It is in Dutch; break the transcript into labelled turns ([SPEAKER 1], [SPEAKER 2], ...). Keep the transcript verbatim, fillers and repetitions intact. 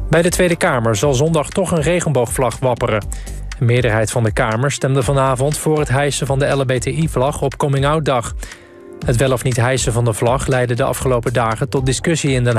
[SPEAKER 1] Bij de Tweede Kamer zal zondag toch een regenboogvlag wapperen. Een meerderheid van de Kamer stemde vanavond voor het hijsen van de L H B T I-vlag op Coming Out Dag. Het wel of niet hijsen van de vlag leidde de afgelopen dagen tot discussie in Den Haag.